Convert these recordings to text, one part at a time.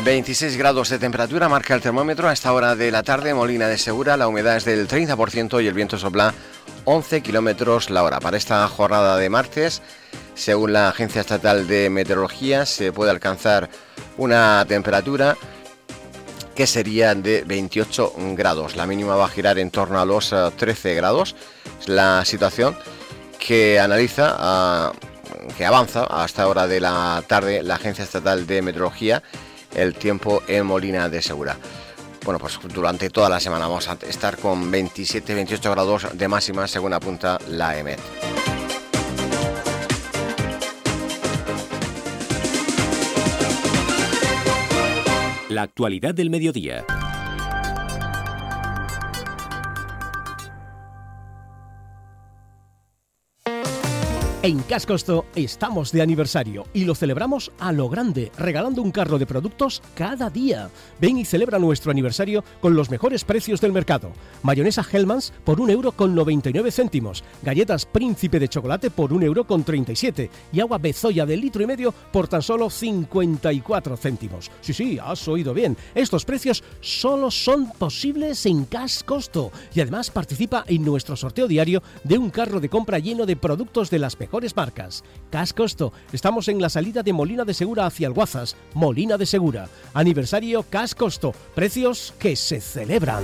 26 grados de temperatura marca el termómetro a esta hora de la tarde. Molina de Segura, la humedad es del 30% y el viento sopla 11 kilómetros la hora. Para esta jornada de martes, según la Agencia Estatal de Meteorología, se puede alcanzar una temperatura que sería de 28 grados. La mínima va a girar en torno a los 13 grados. Es la situación que analiza, que avanza a esta hora de la tarde la Agencia Estatal de Meteorología, el tiempo en Molina de Segura. Bueno, pues durante toda la semana vamos a estar con 27-28 grados de máxima, según apunta la EMET. La actualidad del mediodía. En Cascosto estamos de aniversario y lo celebramos a lo grande, regalando un carro de productos cada día. Ven y celebra nuestro aniversario con los mejores precios del mercado. Mayonesa Hellmann's por 1,99 €. Galletas Príncipe de chocolate por 1,37 € y agua Bezoya de 1,5 litros por tan solo 54 céntimos. Sí, has oído bien. Estos precios solo son posibles en Cascosto. Y además participa en nuestro sorteo diario de un carro de compra lleno de productos de las mejores marcas. Cascosto, estamos en la salida de Molina de Segura hacia Alguazas. Molina de Segura, aniversario Cascosto, precios que se celebran.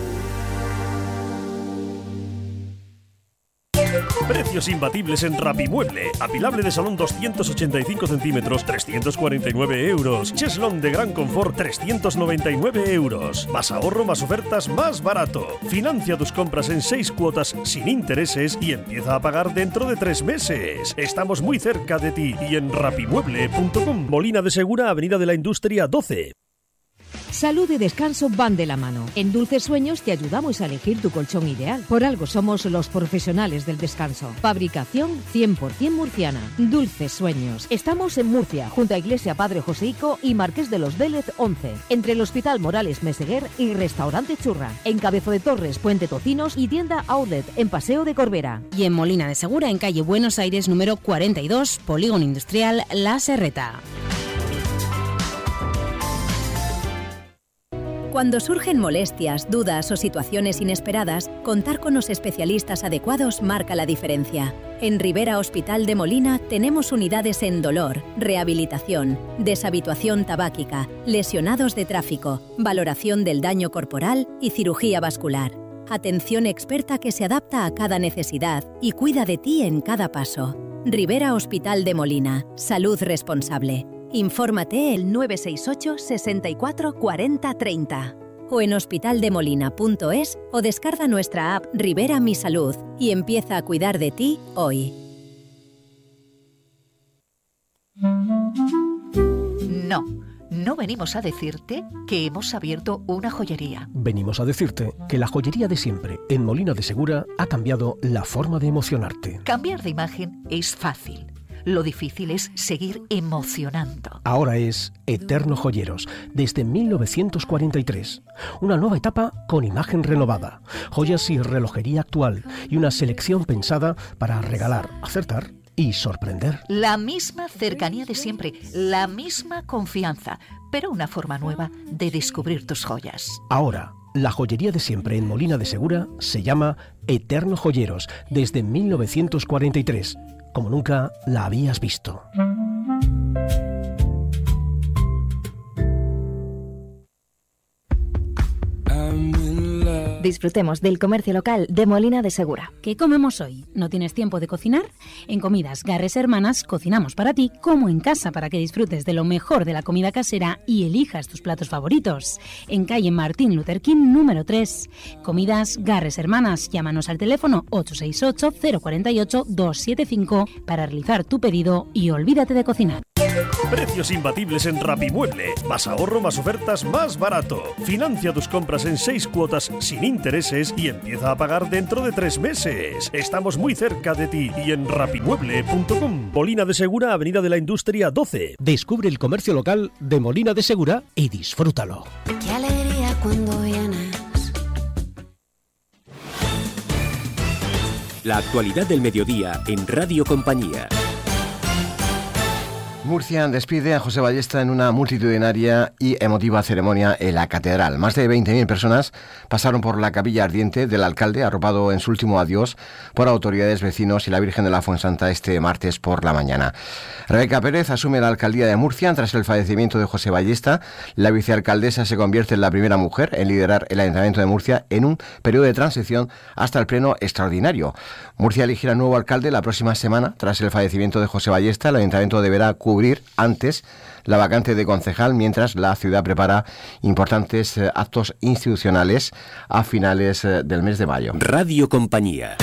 Precios imbatibles en Rapimueble. Apilable de salón 285 centímetros, 349 €. Cheslón de gran confort, 399 €. Más ahorro, más ofertas, más barato. Financia tus compras en 6 cuotas sin intereses y empieza a pagar dentro de 3 meses. Estamos muy cerca de ti y en rapimueble.com. Molina de Segura, Avenida de la Industria 12. Salud y descanso van de la mano. En Dulces Sueños te ayudamos a elegir tu colchón ideal. Por algo somos los profesionales del descanso. Fabricación 100% murciana. Dulces Sueños. Estamos en Murcia, junto a Iglesia Padre Joseico y Marqués de los Vélez 11. Entre el Hospital Morales Meseguer y Restaurante Churra. En Cabezo de Torres, Puente Tocinos y tienda Outlet en Paseo de Corbera. Y en Molina de Segura, en calle Buenos Aires número 42, Polígono Industrial La Serreta. Cuando surgen molestias, dudas o situaciones inesperadas, contar con los especialistas adecuados marca la diferencia. En Rivera Hospital de Molina tenemos unidades en dolor, rehabilitación, deshabituación tabáquica, lesionados de tráfico, valoración del daño corporal y cirugía vascular. Atención experta que se adapta a cada necesidad y cuida de ti en cada paso. Rivera Hospital de Molina. Salud responsable. Infórmate el 968 64 40 30 o en hospitaldemolina.es o descarga nuestra app Rivera Mi Salud y empieza a cuidar de ti hoy. No venimos a decirte que hemos abierto una joyería. Venimos a decirte que la joyería de siempre en Molina de Segura ha cambiado la forma de emocionarte. Cambiar de imagen es fácil. Lo difícil es seguir emocionando. Ahora es Eterno Joyeros, desde 1943. Una nueva etapa con imagen renovada, joyas y relojería actual y una selección pensada para regalar, acertar y sorprender. La misma cercanía de siempre, la misma confianza, pero una forma nueva de descubrir tus joyas. Ahora, la joyería de siempre en Molina de Segura se llama Eterno Joyeros, desde 1943. Como nunca la habías visto. Disfrutemos del comercio local de Molina de Segura. ¿Qué comemos hoy? ¿No tienes tiempo de cocinar? En Comidas Garres Hermanas cocinamos para ti como en casa para que disfrutes de lo mejor de la comida casera y elijas tus platos favoritos. En calle Martín Luther King número 3. Comidas Garres Hermanas. Llámanos al teléfono 868-048-275 para realizar tu pedido y olvídate de cocinar. Precios imbatibles en Rapimueble. Más ahorro, más ofertas, más barato. Financia tus compras en 6 cuotas sin intereses y empieza a pagar dentro de 3 meses. Estamos muy cerca de ti y en rapimueble.com. Molina de Segura, Avenida de la Industria 12. Descubre el comercio local de Molina de Segura y disfrútalo. Qué alegría cuando vienes. La actualidad del mediodía en Radio Compañía. Murcia despide a José Ballesta en una multitudinaria y emotiva ceremonia en la catedral. Más de 20.000 personas pasaron por la capilla ardiente del alcalde, arropado en su último adiós por autoridades, vecinos y la Virgen de la Fuensanta este martes por la mañana. Rebeca Pérez asume la alcaldía de Murcia tras el fallecimiento de José Ballesta. La vicealcaldesa se convierte en la primera mujer en liderar el Ayuntamiento de Murcia en un periodo de transición hasta el pleno extraordinario. Murcia elegirá nuevo alcalde la próxima semana. Tras el fallecimiento de José Ballesta, el Ayuntamiento deberá cubrir antes la vacante de concejal, mientras la ciudad prepara importantes actos institucionales a finales del mes de mayo. Radio Compañía.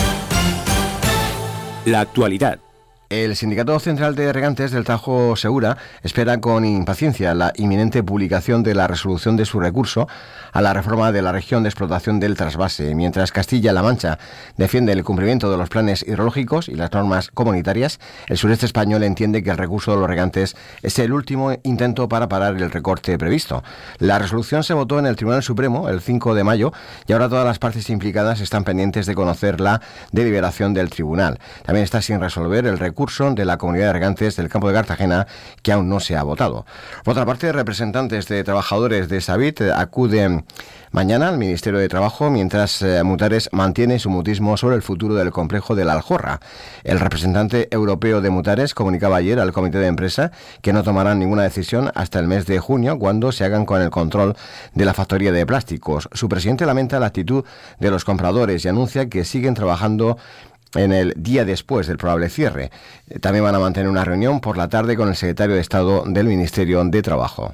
La actualidad. El Sindicato Central de Regantes del Tajo Segura espera con impaciencia la inminente publicación de la resolución de su recurso a la reforma de la región de explotación del trasvase, mientras Castilla-La Mancha defiende el cumplimiento de los planes hidrológicos y las normas comunitarias. El sureste español entiende que el recurso de los regantes es el último intento para parar el recorte previsto. La resolución se votó en el Tribunal Supremo el 5 de mayo y ahora todas las partes implicadas están pendientes de conocer la deliberación del tribunal. También está sin resolver el recurso de la comunidad de regantes del campo de Cartagena, que aún no se ha votado. Por otra parte, representantes de trabajadores de Sabit acuden mañana al Ministerio de Trabajo, mientras Mutares mantiene su mutismo sobre el futuro del complejo de la Aljorra. El representante europeo de Mutares comunicaba ayer al comité de empresa que no tomarán ninguna decisión hasta el mes de junio, cuando se hagan con el control de la factoría de plásticos. Su presidente lamenta la actitud de los compradores y anuncia que siguen trabajando en el día después del probable cierre. También van a mantener una reunión por la tarde con el secretario de Estado del Ministerio de Trabajo.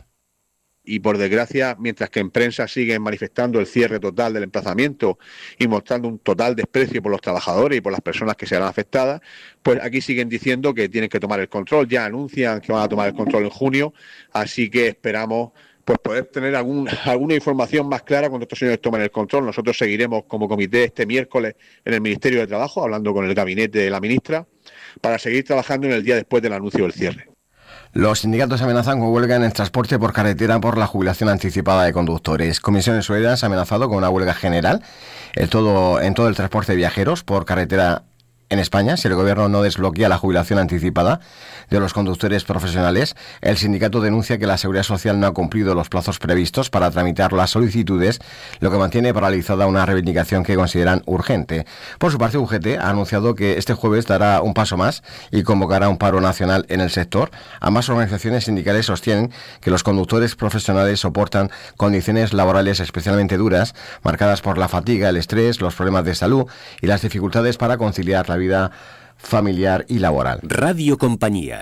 Y por desgracia, mientras que en prensa siguen manifestando el cierre total del emplazamiento y mostrando un total desprecio por los trabajadores y por las personas que serán afectadas, pues aquí siguen diciendo que tienen que tomar el control. Ya anuncian que van a tomar el control en junio, así que esperamos pues poder tener alguna información más clara cuando estos señores tomen el control. Nosotros seguiremos como comité este miércoles en el Ministerio de Trabajo, hablando con el gabinete de la ministra, para seguir trabajando en el día después del anuncio del cierre. Los sindicatos amenazan con huelga en el transporte por carretera por la jubilación anticipada de conductores. Comisiones Obreras ha amenazado con una huelga general en todo el transporte de viajeros por carretera en España, si el gobierno no desbloquea la jubilación anticipada de los conductores profesionales. El sindicato denuncia que la Seguridad Social no ha cumplido los plazos previstos para tramitar las solicitudes, lo que mantiene paralizada una reivindicación que consideran urgente. Por su parte, UGT ha anunciado que este jueves dará un paso más y convocará un paro nacional en el sector. Ambas organizaciones sindicales sostienen que los conductores profesionales soportan condiciones laborales especialmente duras, marcadas por la fatiga, el estrés, los problemas de salud y las dificultades para conciliar la vida familiar y laboral. Radio Compañía.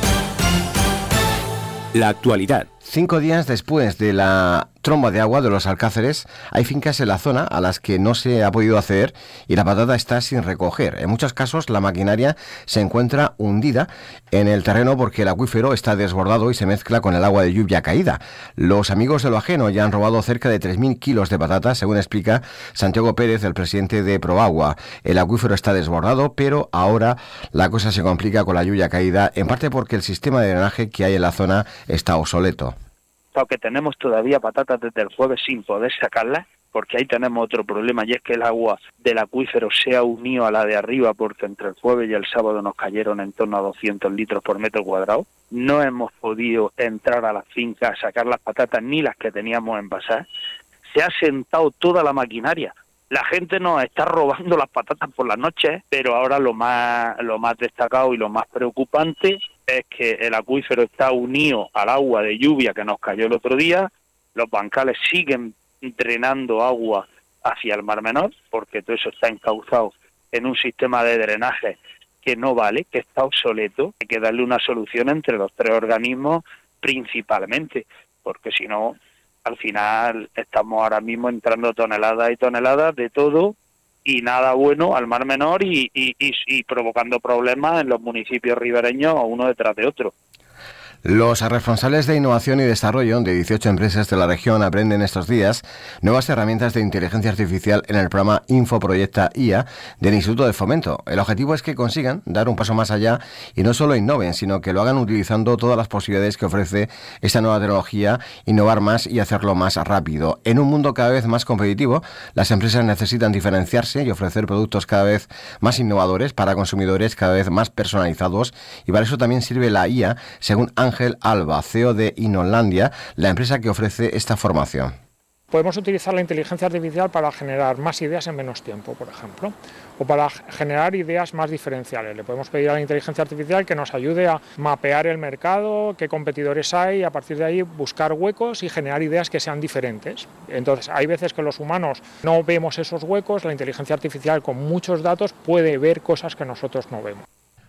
La actualidad. 5 días después de la tromba de agua de los Alcáceres, hay fincas en la zona a las que no se ha podido acceder y la patata está sin recoger. En muchos casos la maquinaria se encuentra hundida en el terreno porque el acuífero está desbordado y se mezcla con el agua de lluvia caída. Los amigos de lo ajeno ya han robado cerca de 3.000 kilos de patata, según explica Santiago Pérez, el presidente de Proagua. El acuífero está desbordado, pero ahora la cosa se complica con la lluvia caída, en parte porque el sistema de drenaje que hay en la zona está obsoleto. Que tenemos todavía patatas desde el jueves sin poder sacarlas, porque ahí tenemos otro problema, y es que el agua del acuífero se ha unido a la de arriba, porque entre el jueves y el sábado nos cayeron en torno a 200 litros por metro cuadrado. No hemos podido entrar a las fincas a sacar las patatas ni las que teníamos envasadas. Se ha sentado toda la maquinaria. La gente nos está robando las patatas por las noches, pero ahora lo más destacado y lo más preocupante es que el acuífero está unido al agua de lluvia que nos cayó el otro día. Los bancales siguen drenando agua hacia el Mar Menor, porque todo eso está encauzado en un sistema de drenaje que no vale, que está obsoleto. Hay que darle una solución entre los tres organismos principalmente, porque si no, al final estamos ahora mismo entrando toneladas y toneladas de todo y nada bueno al Mar Menor y provocando problemas en los municipios ribereños uno detrás de otro. Los responsables de innovación y desarrollo de 18 empresas de la región aprenden estos días nuevas herramientas de inteligencia artificial en el programa Infoproyecta IA del Instituto de Fomento. El objetivo es que consigan dar un paso más allá y no solo innoven, sino que lo hagan utilizando todas las posibilidades que ofrece esta nueva tecnología, innovar más y hacerlo más rápido. En un mundo cada vez más competitivo, las empresas necesitan diferenciarse y ofrecer productos cada vez más innovadores para consumidores cada vez más personalizados, y para eso también sirve la IA, según Ángel Alba, CEO de Innolandia, la empresa que ofrece esta formación. Podemos utilizar la inteligencia artificial para generar más ideas en menos tiempo, por ejemplo, o para generar ideas más diferenciales. Le podemos pedir a la inteligencia artificial que nos ayude a mapear el mercado, qué competidores hay, y a partir de ahí buscar huecos y generar ideas que sean diferentes. Entonces, hay veces que los humanos no vemos esos huecos, la inteligencia artificial con muchos datos puede ver cosas que nosotros no vemos.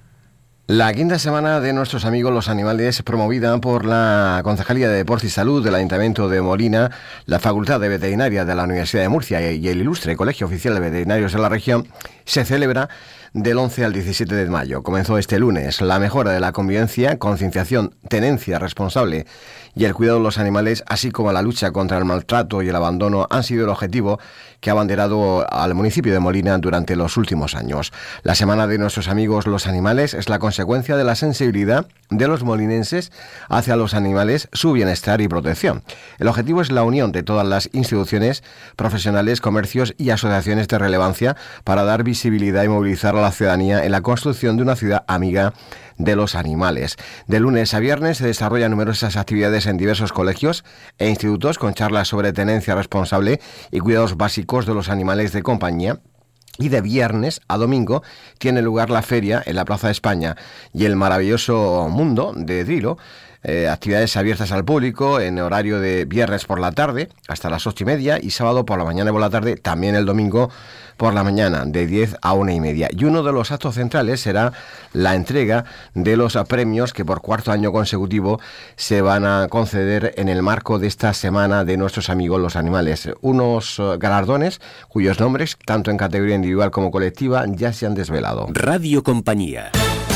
La quinta semana de nuestros amigos los animales, promovida por la Concejalía de Deporte y Salud del Ayuntamiento de Molina, la Facultad de Veterinaria de la Universidad de Murcia y el ilustre Colegio Oficial de Veterinarios de la región, se celebra del 11 al 17 de mayo. Comenzó este lunes. La mejora de la convivencia, concienciación, tenencia responsable y el cuidado de los animales, así como la lucha contra el maltrato y el abandono, han sido el objetivo que ha abanderado al municipio de Molina durante los últimos años. La Semana de nuestros amigos los animales es la consecuencia de la sensibilidad de los molinenses hacia los animales, su bienestar y protección. El objetivo es la unión de todas las instituciones, profesionales, comercios y asociaciones de relevancia para dar visibilidad y movilizar a la ciudadanía en la construcción de una ciudad amiga de los animales. De lunes a viernes se desarrollan numerosas actividades en diversos colegios e institutos con charlas sobre tenencia responsable y cuidados básicos de los animales de compañía. Y de viernes a domingo tiene lugar la feria en la Plaza de España y el maravilloso mundo de Drilo. Actividades abiertas al público en horario de viernes por la tarde hasta las 8:30 y sábado por la mañana y por la tarde, también el domingo por la mañana de 10 a 1:30. Y uno de los actos centrales será la entrega de los premios que por cuarto año consecutivo se van a conceder en el marco de esta Semana de nuestros amigos los animales. Unos galardones cuyos nombres, tanto en categoría individual como colectiva, ya se han desvelado. Radio Compañía.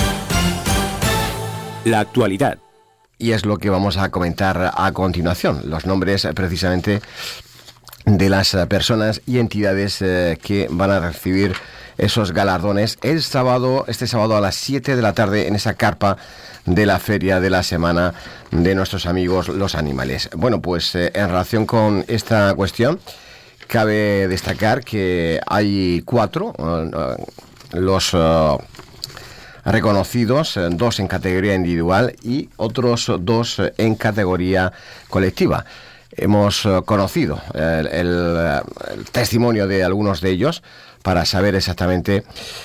La actualidad. Y es lo que vamos a comentar a continuación. Los nombres precisamente de las personas y entidades que van a recibir esos galardones este sábado a las 7 de la tarde en esa carpa de la feria de la Semana de nuestros amigos los animales. Bueno, pues en relación con esta cuestión, cabe destacar que hay 4 los reconocidos, 2 en categoría individual y otros 2 en categoría colectiva. Hemos conocido el testimonio de algunos de ellos para saber exactamente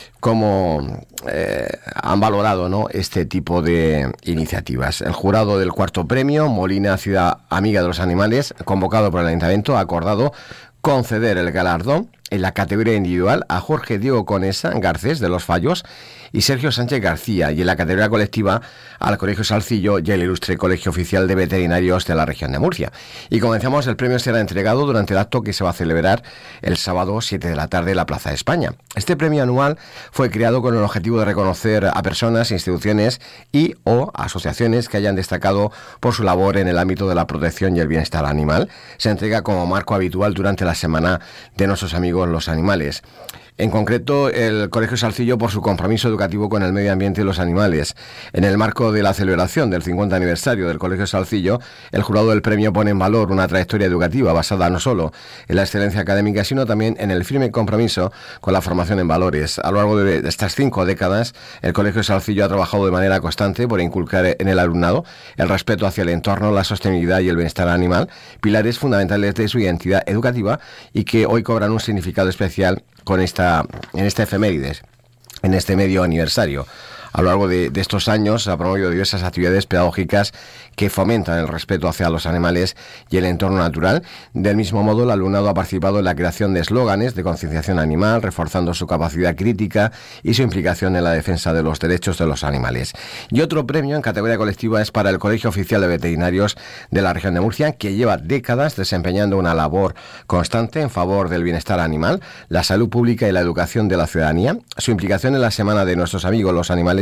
cómo han valorado, ¿no?, este tipo de iniciativas. El jurado del cuarto premio, Molina Ciudad Amiga de los Animales, convocado por el Ayuntamiento, ha acordado conceder el galardón en la categoría individual a Jorge Diego Conesa Garcés de Los Fallos y Sergio Sánchez García, y en la categoría colectiva al Colegio Salcillo y el ilustre Colegio Oficial de Veterinarios de la región de Murcia. Y comenzamos, el premio será entregado durante el acto que se va a celebrar el sábado 7 de la tarde en la Plaza de España. Este premio anual fue creado con el objetivo de reconocer a personas, instituciones y o asociaciones que hayan destacado por su labor en el ámbito de la protección y el bienestar animal. Se entrega como marco habitual durante la Semana de nuestros amigos los animales. En concreto, el Colegio Salcillo por su compromiso educativo con el medio ambiente y los animales. En el marco de la celebración del 50 aniversario del Colegio Salcillo, el jurado del premio pone en valor una trayectoria educativa basada no solo en la excelencia académica, sino también en el firme compromiso con la formación en valores. A lo largo de estas 5 décadas, el Colegio Salcillo ha trabajado de manera constante por inculcar en el alumnado el respeto hacia el entorno, la sostenibilidad y el bienestar animal, pilares fundamentales de su identidad educativa y que hoy cobran un significado especial en esta efemérides, en este medio aniversario. A lo largo de estos años ha promovido diversas actividades pedagógicas que fomentan el respeto hacia los animales y el entorno natural. Del mismo modo, el alumnado ha participado en la creación de eslóganes de concienciación animal, reforzando su capacidad crítica y su implicación en la defensa de los derechos de los animales. Y otro premio en categoría colectiva es para el Colegio Oficial de Veterinarios de la región de Murcia, que lleva décadas desempeñando una labor constante en favor del bienestar animal, la salud pública y la educación de la ciudadanía. Su implicación en la Semana de nuestros amigos los animales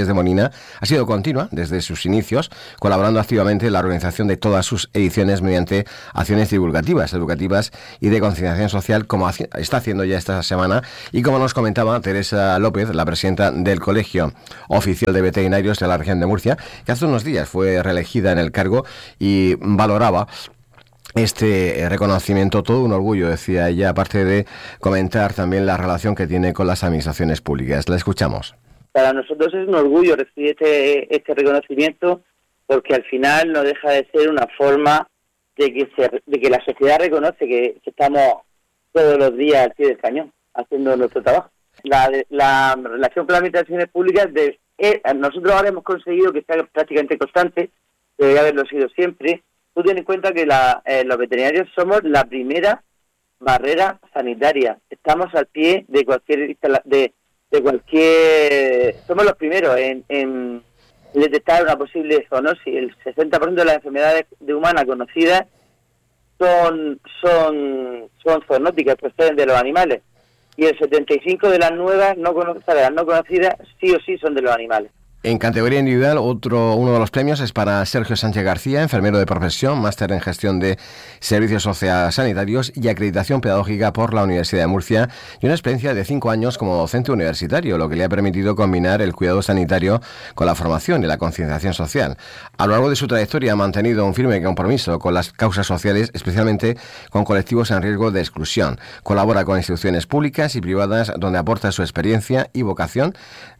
Animales de Molina ha sido continua desde sus inicios, colaborando activamente en la organización de todas sus ediciones mediante acciones divulgativas, educativas y de concienciación social, como está haciendo ya esta semana, y como nos comentaba Teresa López, la presidenta del Colegio Oficial de Veterinarios de la región de Murcia, que hace unos días fue reelegida en el cargo y valoraba este reconocimiento, todo un orgullo, decía ella, aparte de comentar también la relación que tiene con las administraciones públicas. La escuchamos. Para nosotros es un orgullo recibir este reconocimiento, porque al final no deja de ser una forma de que la sociedad reconoce que estamos todos los días al pie del cañón haciendo nuestro trabajo. La relación con las administraciones públicas, nosotros ahora hemos conseguido que sea prácticamente constante, debe haberlo sido siempre. Tú ten en cuenta que los veterinarios somos la primera barrera sanitaria. Estamos al pie de cualquier somos los primeros en detectar una posible zoonosis. El 60% de las enfermedades de humanas conocidas son zoonóticas, proceden de los animales. Y el 75% de las nuevas no conocidas sí o sí son de los animales. En categoría individual, uno de los premios es para Sergio Sánchez García, enfermero de profesión, máster en gestión de servicios sociosanitarios y acreditación pedagógica por la Universidad de Murcia, y una experiencia de 5 años como docente universitario, lo que le ha permitido combinar el cuidado sanitario con la formación y la concienciación social. A lo largo de su trayectoria ha mantenido un firme compromiso con las causas sociales, especialmente con colectivos en riesgo de exclusión. Colabora con instituciones públicas y privadas donde aporta su experiencia y vocación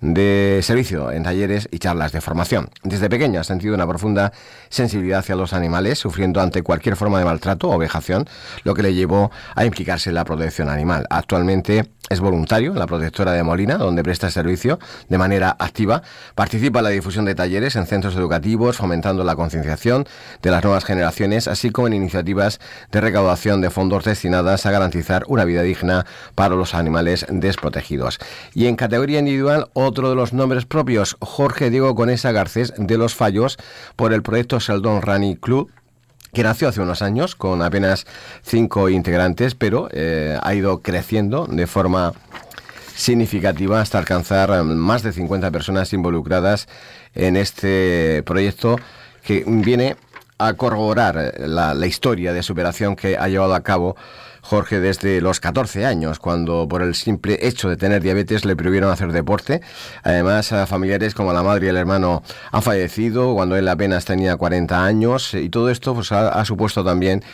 de servicio en talleres y charlas de formación. Desde pequeño ha sentido una profunda sensibilidad hacia los animales, sufriendo ante cualquier forma de maltrato o vejación, lo que le llevó a implicarse en la protección animal. Actualmente es voluntario en la Protectora de Molina, donde presta servicio de manera activa. Participa en la difusión de talleres en centros educativos, fomentando la concienciación de las nuevas generaciones, así como en iniciativas de recaudación de fondos destinadas a garantizar una vida digna para los animales desprotegidos. Y en categoría individual, otro de los nombres propios, Jorge Diego Conesa Garcés, de Los Fallos, por el proyecto Sheldon Running Club, que nació hace unos años con apenas 5 integrantes, pero ha ido creciendo de forma significativa hasta alcanzar más de 50 personas involucradas en este proyecto, que viene a corroborar la historia de superación que ha llevado a cabo Jorge desde los 14 años, cuando por el simple hecho de tener diabetes le prohibieron hacer deporte. Además, familiares como la madre y el hermano han fallecido cuando él apenas tenía 40 años, y todo esto pues ha supuesto también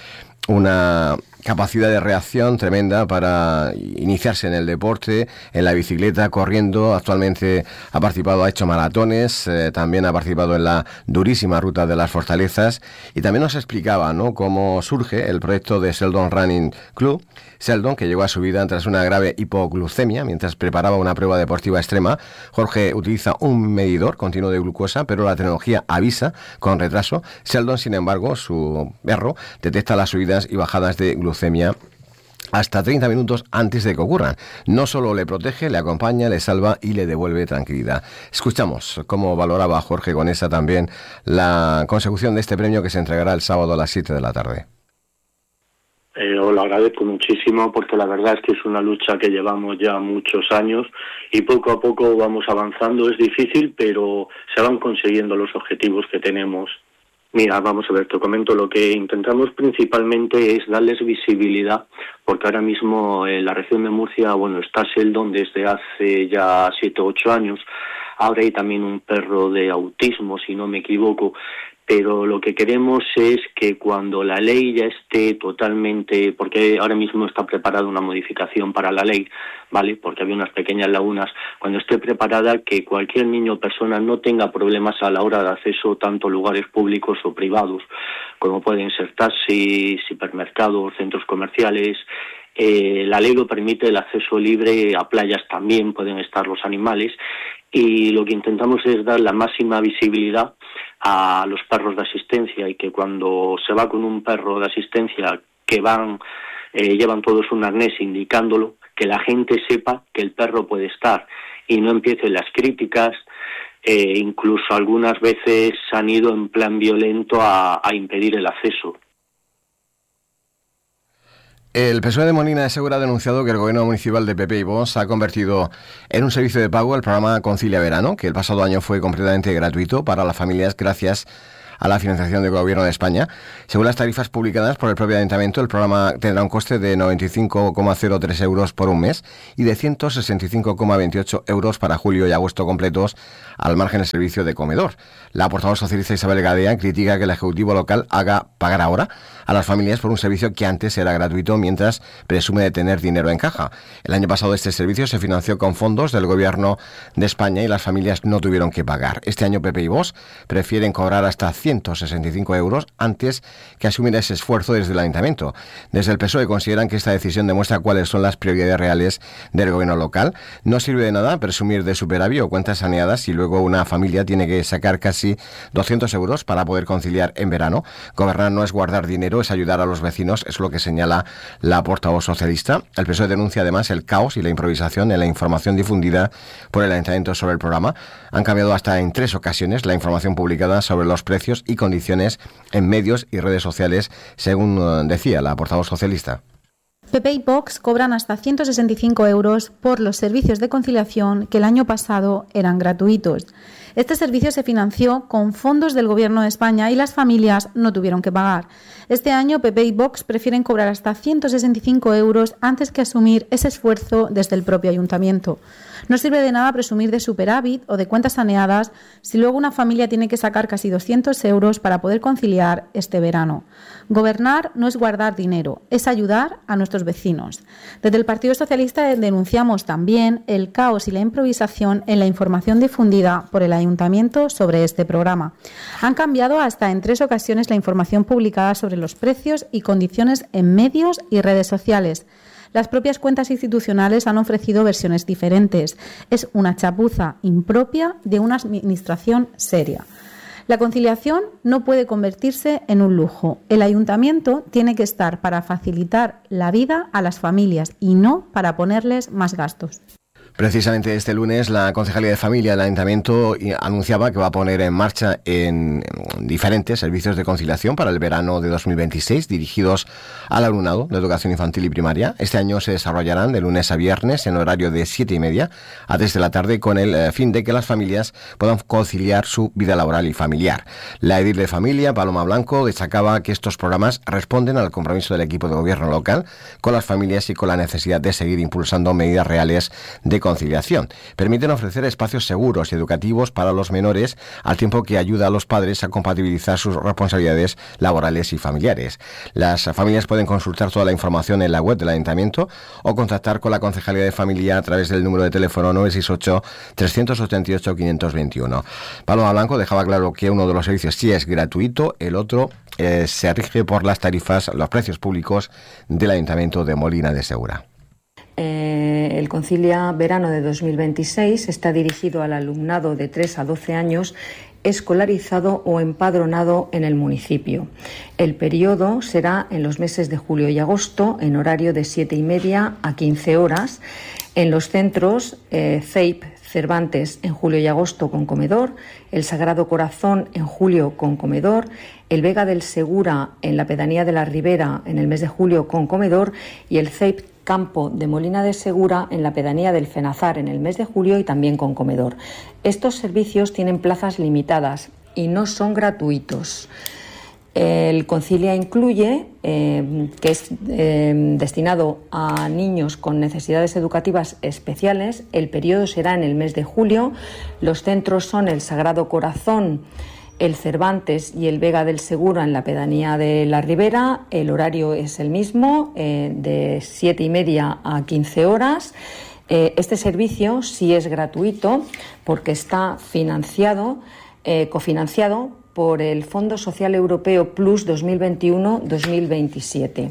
una capacidad de reacción tremenda para iniciarse en el deporte, en la bicicleta, corriendo. Actualmente ha hecho maratones, también ha participado en la durísima ruta de las Fortalezas, y también nos explicaba, ¿no?, cómo surge el proyecto de Sheldon Running Club. Sheldon, que llegó a su vida tras una grave hipoglucemia mientras preparaba una prueba deportiva extrema. Jorge utiliza un medidor continuo de glucosa, pero la tecnología avisa con retraso. Sheldon, sin embargo, su perro, detecta las subidas y bajadas de glucemia hasta 30 minutos antes de que ocurran. No solo le protege, le acompaña, le salva y le devuelve tranquilidad. Escuchamos cómo valoraba Jorge Conesa también la consecución de este premio, que se entregará el sábado a las 7 de la tarde. Os lo agradezco muchísimo, porque la verdad es que es una lucha que llevamos ya muchos años y poco a poco vamos avanzando. Es difícil, pero se van consiguiendo los objetivos que tenemos. Mira, vamos a ver, te comento, lo que intentamos principalmente es darles visibilidad, porque ahora mismo en la región de Murcia, está Sheldon desde hace ya 7 o 8 años. Ahora hay también un perro de autismo, si no me equivoco. Pero lo que queremos es que cuando la ley ya esté totalmente, porque ahora mismo está preparada una modificación para la ley, ¿vale?, porque había unas pequeñas lagunas, cuando esté preparada, que cualquier niño o persona no tenga problemas a la hora de acceso tanto a lugares públicos o privados, como pueden ser taxis, hipermercados, centros comerciales. La ley lo permite, el acceso libre, a playas también pueden estar los animales, y lo que intentamos es dar la máxima visibilidad a los perros de asistencia, y que cuando se va con un perro de asistencia que llevan todos un arnés indicándolo, que la gente sepa que el perro puede estar y no empiecen las críticas. Incluso algunas veces han ido en plan violento a impedir el acceso. El PSOE de Molina de Segura ha denunciado que el gobierno municipal de PP y Vox ha convertido en un servicio de pago el programa Concilia Verano, que el pasado año fue completamente gratuito para las familias gracias a la financiación del Gobierno de España. Según las tarifas publicadas por el propio Ayuntamiento, el programa tendrá un coste de 95,03 euros por un mes y de 165,28 euros para julio y agosto completos, al margen del servicio de comedor. La portavoz socialista Isabel Gadea critica que el Ejecutivo local haga pagar ahora a las familias por un servicio que antes era gratuito, mientras presume de tener dinero en caja. El año pasado este servicio se financió con fondos del Gobierno de España y las familias no tuvieron que pagar. Este año PP y Vox prefieren cobrar hasta 165 euros antes que asumir ese esfuerzo desde el Ayuntamiento. Desde el PSOE consideran que esta decisión demuestra cuáles son las prioridades reales del gobierno local. No sirve de nada presumir de superávit o cuentas saneadas si luego una familia tiene que sacar casi 200 euros para poder conciliar en verano. Gobernar no es guardar dinero, es ayudar a los vecinos, es lo que señala la portavoz socialista. El PSOE denuncia además el caos y la improvisación en la información difundida por el Ayuntamiento sobre el programa. Han cambiado hasta en 3 ocasiones la información publicada sobre los precios y condiciones en medios y redes sociales, según decía la portavoz socialista. PP y Vox cobran hasta 165 euros por los servicios de conciliación que el año pasado eran gratuitos. Este servicio se financió con fondos del Gobierno de España y las familias no tuvieron que pagar. Este año PP y Vox prefieren cobrar hasta 165 euros antes que asumir ese esfuerzo desde el propio Ayuntamiento. No sirve de nada presumir de superávit o de cuentas saneadas si luego una familia tiene que sacar casi 200 euros para poder conciliar este verano. Gobernar no es guardar dinero, es ayudar a nuestros vecinos. Desde el Partido Socialista denunciamos también el caos y la improvisación en la información difundida por el Ayuntamiento sobre este programa. Han cambiado hasta en 3 ocasiones la información publicada sobre los precios y condiciones en medios y redes sociales. Las propias cuentas institucionales han ofrecido versiones diferentes. Es una chapuza impropia de una administración seria. La conciliación no puede convertirse en un lujo. El Ayuntamiento tiene que estar para facilitar la vida a las familias y no para ponerles más gastos. Precisamente este lunes la Concejalía de Familia del Ayuntamiento anunciaba que va a poner en marcha en diferentes servicios de conciliación para el verano de 2026 dirigidos al alumnado de educación infantil y primaria. Este año se desarrollarán de lunes a viernes en horario de 7:30 a 3 de la tarde con el fin de que las familias puedan conciliar su vida laboral y familiar. La edil de familia, Paloma Blanco, destacaba que estos programas responden al compromiso del equipo de gobierno local con las familias y con la necesidad de seguir impulsando medidas reales de conciliación. Permiten ofrecer espacios seguros y educativos para los menores, al tiempo que ayuda a los padres a compatibilizar sus responsabilidades laborales y familiares. Las familias pueden consultar toda la información en la web del Ayuntamiento o contactar con la Concejalía de Familia a través del número de teléfono 968-388-521. Paloma Blanco dejaba claro que uno de los servicios sí es gratuito, el otro se rige por las tarifas, los precios públicos del Ayuntamiento de Molina de Segura. El Concilia Verano de 2026 está dirigido al alumnado de 3 a 12 años escolarizado o empadronado en el municipio. El periodo será en los meses de julio y agosto en horario de 7:30 a 15 horas en los centros CEIP Cervantes en julio y agosto con comedor, el Sagrado Corazón en julio con comedor, el Vega del Segura en la pedanía de la Ribera en el mes de julio con comedor y el CEIP Campo de Molina de Segura en la pedanía del Fenazar en el mes de julio y también con comedor. Estos servicios tienen plazas limitadas y no son gratuitos. El Concilia incluye, que es destinado a niños con necesidades educativas especiales. El periodo será en el mes de julio. Los centros son el Sagrado Corazón, el Cervantes y el Vega del Segura en la pedanía de la Ribera. El horario es el mismo, de 7:30 a 15 horas. Este servicio sí es gratuito porque está cofinanciado por el Fondo Social Europeo Plus 2021-2027.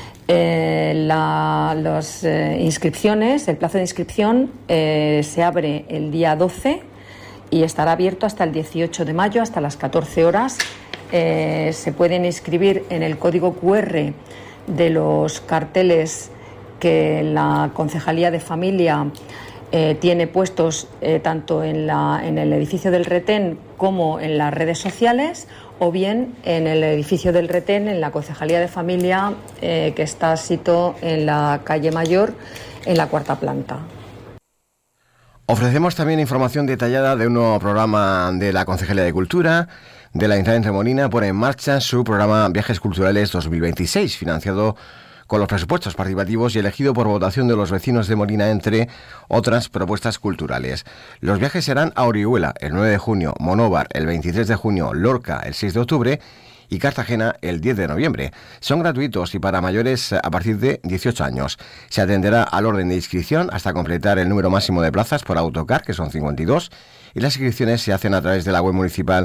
Las inscripciones, el plazo de inscripción se abre el día 12 y estará abierto hasta el 18 de mayo, hasta las 14 horas. Se pueden inscribir en el código QR de los carteles que la Concejalía de Familia tiene puestos tanto en el edificio del Retén como en las redes sociales, o bien en el edificio del Retén, en la Concejalía de Familia, que está situado en la calle Mayor, en la 4ª planta. Ofrecemos también información detallada de un nuevo programa de la Concejalía de Cultura de la Ayuntamiento de Molina. Pone en marcha su programa Viajes Culturales 2026, financiado con los presupuestos participativos y elegido por votación de los vecinos de Molina, entre otras propuestas culturales. Los viajes serán a Orihuela el 9 de junio, Monóvar el 23 de junio, Lorca el 6 de octubre y Cartagena el 10 de noviembre. Son gratuitos y para mayores a partir de 18 años. Se atenderá al orden de inscripción hasta completar el número máximo de plazas por autocar, que son 52, y las inscripciones se hacen a través de la web municipal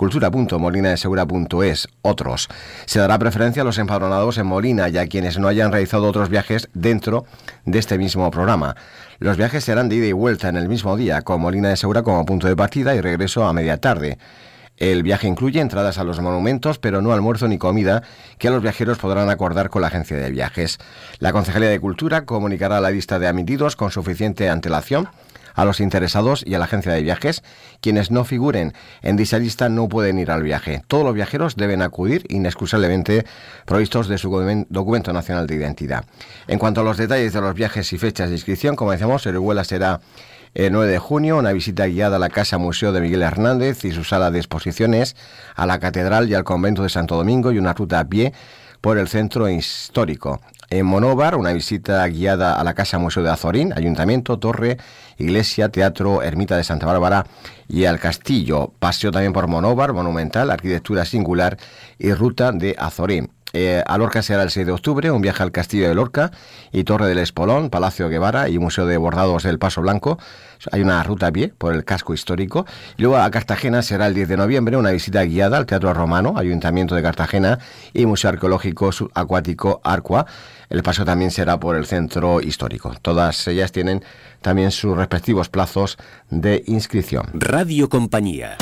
cultura.molinadesegura.es. Otros. Se dará preferencia a los empadronados en Molina y a quienes no hayan realizado otros viajes dentro de este mismo programa. Los viajes serán de ida y vuelta en el mismo día, con Molina de Segura como punto de partida y regreso a media tarde. El viaje incluye entradas a los monumentos, pero no almuerzo ni comida, que los viajeros podrán acordar con la agencia de viajes. La Concejalía de Cultura comunicará la lista de admitidos con suficiente antelación a los interesados y a la agencia de viajes. Quienes no figuren en dicha lista no pueden ir al viaje. Todos los viajeros deben acudir inexcusablemente provistos de su documento nacional de identidad. En cuanto a los detalles de los viajes y fechas de inscripción, como decíamos, Orihuela será el 9 de junio, una visita guiada a la Casa Museo de Miguel Hernández y su sala de exposiciones, a la Catedral y al Convento de Santo Domingo, y una ruta a pie por el centro histórico. En Monóvar, una visita guiada a la Casa Museo de Azorín, Ayuntamiento, Torre, Iglesia, Teatro, Ermita de Santa Bárbara y al Castillo. Paseo también por Monóvar, monumental, arquitectura singular y ruta de Azorín. A Lorca será el 6 de octubre, un viaje al Castillo de Lorca y Torre del Espolón, Palacio Guevara y Museo de Bordados del Paso Blanco. Hay una ruta a pie por el casco histórico. Y luego a Cartagena será el 10 de noviembre, una visita guiada al Teatro Romano, Ayuntamiento de Cartagena y Museo Arqueológico Subacuático Arcua. El paso también será por el centro histórico. Todas ellas tienen también sus respectivos plazos de inscripción. Radio Compañía.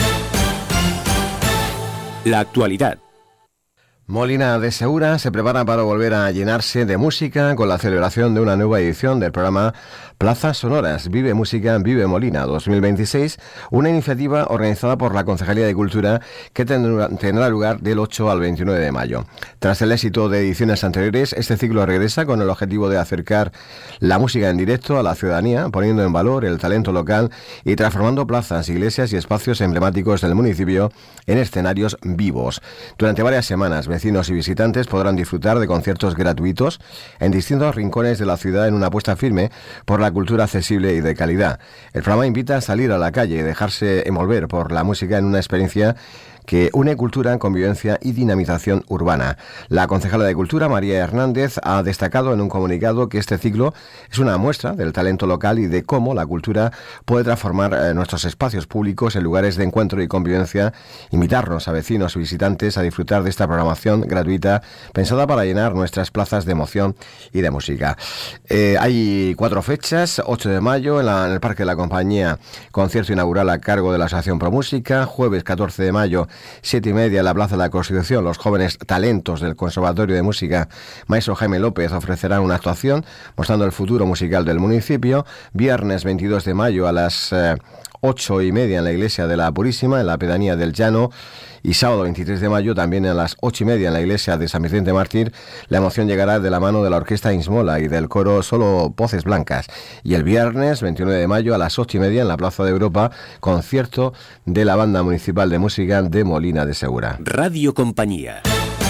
La actualidad. Molina de Segura se prepara para volver a llenarse de música con la celebración de una nueva edición del programa Plazas Sonoras, Vive Música, Vive Molina 2026, una iniciativa organizada por la Concejalía de Cultura que tendrá lugar del 8 al 29 de mayo. Tras el éxito de ediciones anteriores, este ciclo regresa con el objetivo de acercar la música en directo a la ciudadanía, poniendo en valor el talento local y transformando plazas, iglesias y espacios emblemáticos del municipio en escenarios vivos. Durante varias semanas, vecinos y visitantes podrán disfrutar de conciertos gratuitos en distintos rincones de la ciudad en una apuesta firme por la cultura accesible y de calidad. El programa invita a salir a la calle y dejarse envolver por la música en una experiencia que une cultura, convivencia y dinamización urbana. La concejala de Cultura, María Hernández, ha destacado en un comunicado que este ciclo es una muestra del talento local y de cómo la cultura puede transformar nuestros espacios públicos en lugares de encuentro y convivencia, invitarnos a vecinos y visitantes a disfrutar de esta programación gratuita pensada para llenar nuestras plazas de emoción y de música. Hay 4 fechas: 8 de mayo en el Parque de la Compañía, concierto inaugural a cargo de la Asociación Promúsica; jueves 14 de mayo, 7:30 en la Plaza de la Constitución, los jóvenes talentos del Conservatorio de Música Maestro Jaime López ofrecerán una actuación mostrando el futuro musical del municipio. Viernes 22 de mayo a las 8:30 en la Iglesia de la Purísima, en la Pedanía del Llano. Y sábado 23 de mayo también a las 8:30 en la Iglesia de San Vicente Mártir. La emoción llegará de la mano de la Orquesta Insmola y del coro Solo Voces Blancas. Y el viernes 29 de mayo a las 8:30 en la Plaza de Europa, concierto de la Banda Municipal de Música de Molina de Segura. Radio Compañía.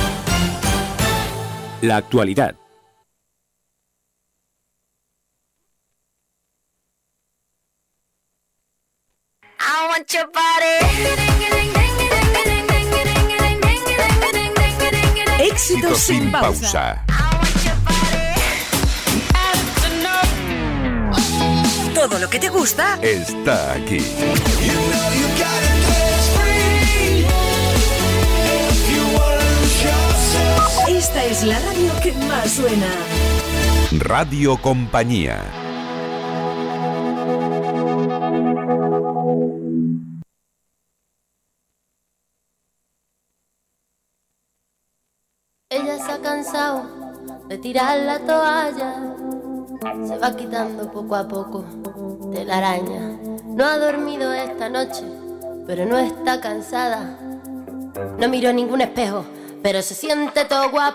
La actualidad. I want your body. Éxito sin pausa. Todo lo que te gusta está aquí. Esta es la radio que más suena. Radio Compañía. Ella se ha cansado de tirar la toalla, se va quitando poco a poco de la araña. No ha dormido esta noche, pero no está cansada. no miro en ningún espejo, pero se siente todo guapo.